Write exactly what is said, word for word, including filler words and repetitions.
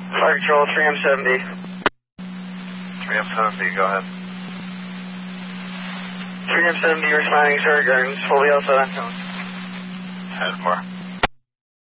Fire Control, three M seventy. three M seventy, go ahead. three M seventy responding, Sir Gardens, fully outside on tone. ten more.